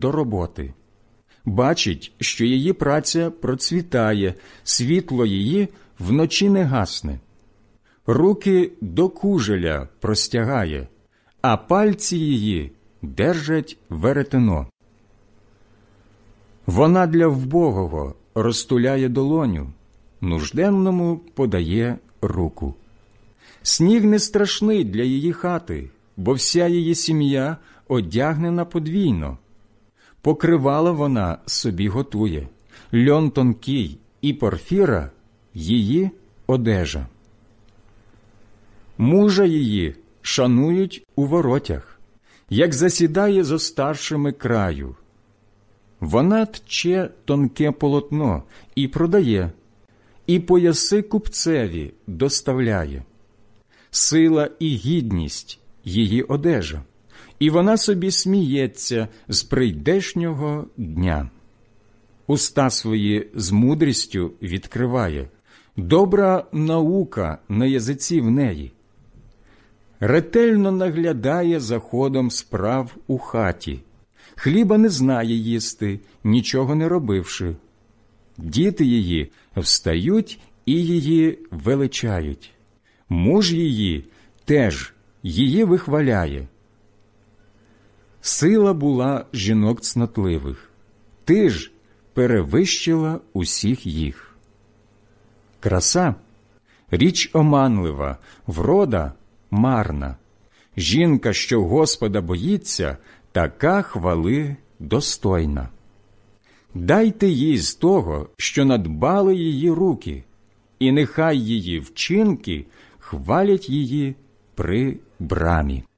до роботи. Бачить, що її праця процвітає, світло її вночі не гасне. Руки до кужеля простягає, а пальці її держать веретено. Вона для вбогого розтуляє долоню, нужденному подає руку. Сніг не страшний для її хати, бо вся її сім'я одягнена подвійно. Покривала вона собі готує, льон тонкий і порфіра її одежа. Мужа її шанують у воротях, як засідає зо старшими краю. Вона тче тонке полотно і продає, і пояси купцеві доставляє. Сила і гідність її одежа, і вона собі сміється з прийдешнього дня. Уста свої з мудрістю відкриває, добра наука на язиці в неї. Ретельно наглядає за ходом справ у хаті, хліба не знає їсти, нічого не робивши. Діти її встають і її величають. Муж її теж її вихваляє. Сила була жінок цнотливих, ти ж перевищила усіх їх. Краса – річ оманлива, врода – марна. Жінка, що Господа боїться, така хвали достойна. Дайте їй з того, що надбали її руки, і нехай її вчинки хвалять її при брамі.